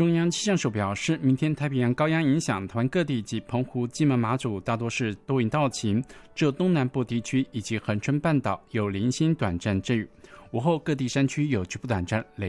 中央气象署表示，明天太平洋高压影响台湾各地及澎湖、金门、马祖大多是多云到晴，只有东南部地区以及恒春半岛有零星短暂阵雨，午后各地山区有局部短暂雷